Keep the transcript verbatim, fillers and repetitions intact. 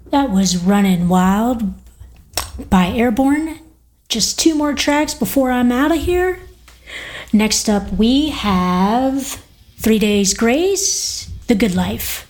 That was Runnin' Wild by Airborne. Just two more tracks before I'm out of here. Next up, we have Three Days Grace, The Good Life.